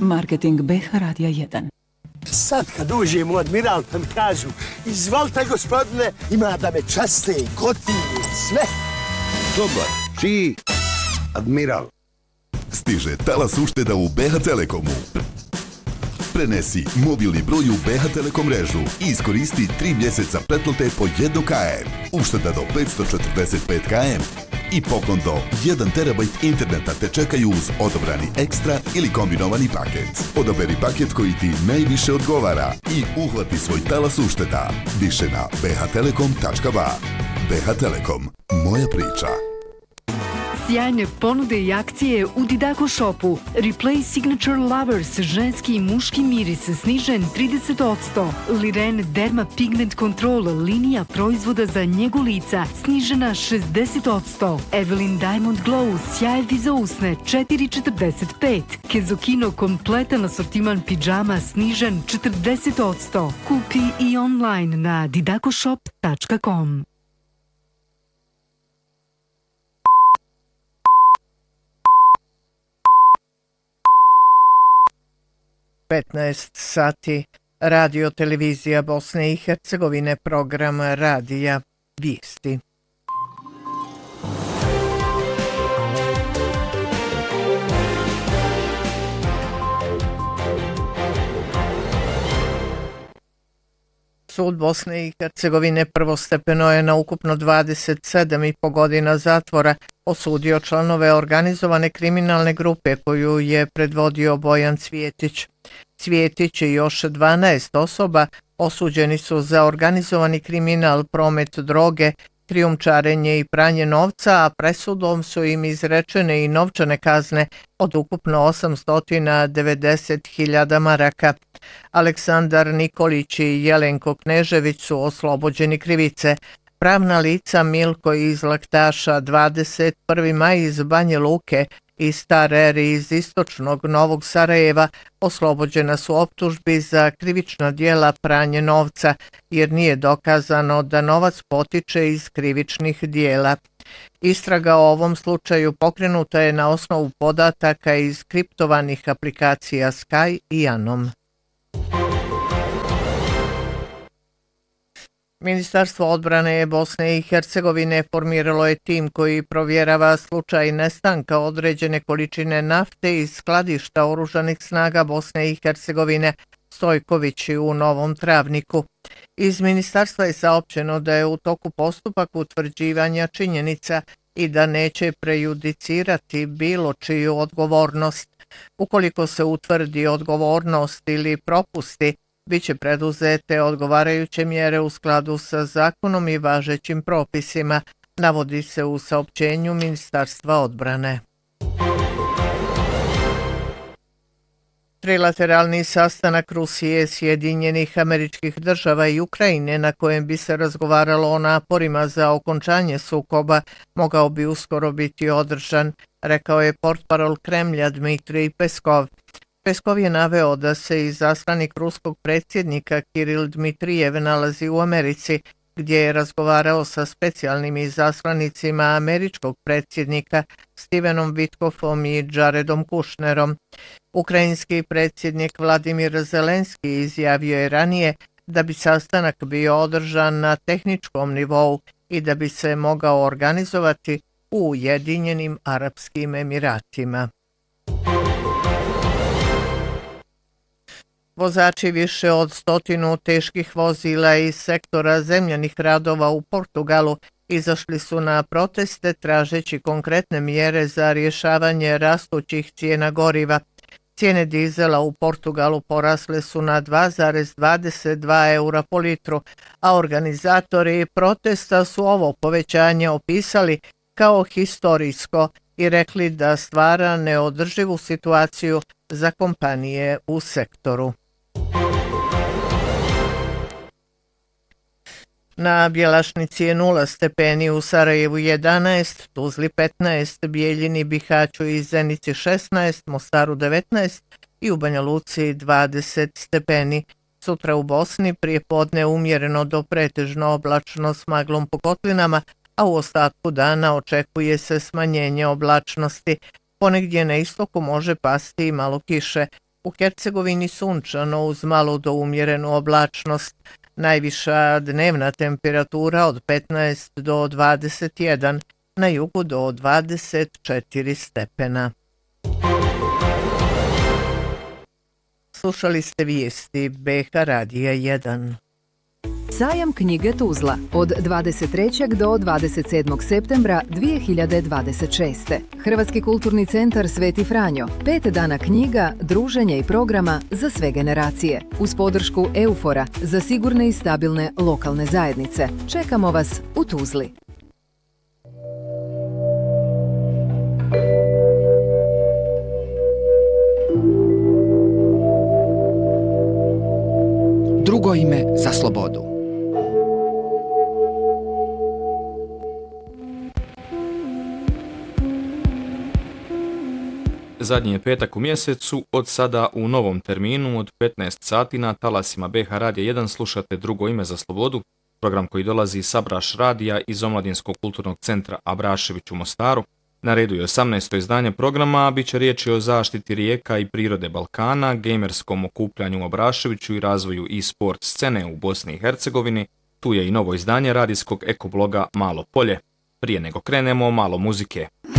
Marketing BH Radija 1. Sad kad uđem u Admiral pa mi kažu izvolite gospodine, ima da me časte, gotivne, sve. Dobar, čiji? Admiral. Stiže talas ušteda u BH Telekomu. Prenesi mobilni broj u BH Telekom mrežu i iskoristi 3 mjeseca pretplate po 1 km. Ušteda do 545 km i poklon do 1 terabajt interneta te čekaju uz odobrani ekstra ili kombinovani paket. Odaberi paket koji ti najviše odgovara i uhvati svoj talas ušteda. Više na bhtelekom.ba. BH Telekom. Moja priča. Sjajne ponude i akcije u Didako shopu. Replay Signature Lovers, ženski i muški miris, snižen 30%. Liren Derma Pigment Control, linija proizvoda za njegu lica, snižena 60%. Evelyn Diamond Glow, sjajevi za usne, 4,45. Kezokino kompletan asortiman pidžama, snižen 40%. Kupi i online na didakoshop.com. sati, Radio Televizija Bosne i Hercegovine, program Radija Vijesti. Sud Bosne i Hercegovine prvostepeno je na ukupno 27,5 godina zatvora osudio članove organizovane kriminalne grupe koju je predvodio Bojan Cvjetić. Cvjetić i još 12 osoba osuđeni su za organizovani kriminal, promet droge, krijumčarenje i pranje novca, a presudom su im izrečene i novčane kazne od ukupno 890.000 maraka. Aleksandar Nikolić i Jelenko Knežević su oslobođeni krivice. Pravna lica Milko iz Laktaša, 21. maj iz Banje Luke i Stareri iz istočnog Novog Sarajeva oslobođena su optužbi za krivična djela pranje novca, jer nije dokazano da novac potiče iz krivičnih djela. Istraga o ovom slučaju pokrenuta je na osnovu podataka iz kriptovanih aplikacija Sky i Anom. Ministarstvo odbrane Bosne i Hercegovine formiralo je tim koji provjerava slučaj nestanka određene količine nafte iz skladišta oružanih snaga Bosne i Hercegovine Stojkovići u Novom Travniku. Iz ministarstva je saopćeno da je u toku postupak utvrđivanja činjenica i da neće prejudicirati bilo čiju odgovornost. Ukoliko se utvrdi odgovornost ili propusti, biće preduzete odgovarajuće mjere u skladu sa zakonom i važećim propisima, navodi se u saopćenju Ministarstva odbrane. Trilateralni sastanak Rusije, Sjedinjenih Američkih Država i Ukrajine, na kojem bi se razgovaralo o naporima za okončanje sukoba, mogao bi uskoro biti održan, rekao je portparol Kremlja Dmitrij Peskov. Peskov je naveo da se izaslanik ruskog predsjednika Kiril Dmitrijev nalazi u Americi, gdje je razgovarao sa specijalnim izaslanicima američkog predsjednika Stevenom Witkoffom i Jaredom Kushnerom. Ukrajinski predsjednik Vladimir Zelenski izjavio je ranije da bi sastanak bio održan na tehničkom nivou i da bi se mogao organizovati u Ujedinjenim Arapskim Emiratima. Vozači više od 100 teških vozila iz sektora zemljanih radova u Portugalu izašli su na proteste tražeći konkretne mjere za rješavanje rastućih cijena goriva. Cijene dizela u Portugalu porasle su na 2,22 eura po litru, a organizatori protesta su ovo povećanje opisali kao historijsko i rekli da stvara neodrživu situaciju za kompanije u sektoru. Na Bjelašnici je 0 stepeni, u Sarajevu 11, Tuzli 15, Bijeljini, Bihaću i Zenici 16, Mostaru 19 i u Banja Luci 20 stepeni. Sutra u Bosni prijepodne umjereno do pretežno oblačno s maglom po kotlinama, a u ostatku dana očekuje se smanjenje oblačnosti. Ponegdje na istoku može pasti i malo kiše. U Hercegovini sunčano uz malu do umjerenu oblačnost. Najviša dnevna temperatura od 15 do 21, na jugu do 24 stepena. Slušali ste vijesti BH Radija 1. Sajam knjige Tuzla od 23. do 27. septembra 2026. Hrvatski kulturni centar Sveti Franjo. 5 dana knjiga, druženja i programa za sve generacije. Uz podršku Eufora za sigurne i stabilne lokalne zajednice. Čekamo vas u Tuzli. Drugo ime za slobodu. Zadnji je petak u mjesecu, od sada u novom terminu od 15 sati na talasima BH Radija 1 slušate Drugo ime za slobodu, program koji dolazi iz Abraš Radija iz Omladinskog kulturnog centra Abrašević u Mostaru. Na redu je 18. izdanje programa, a bit će riječi o zaštiti rijeka i prirode Balkana, gejmerskom okupljanju u Abraševiću i razvoju e-sport scene u Bosni i Hercegovini. Tu je i novo izdanje radijskog ekobloga Malo polje. Prije nego krenemo, malo muzike.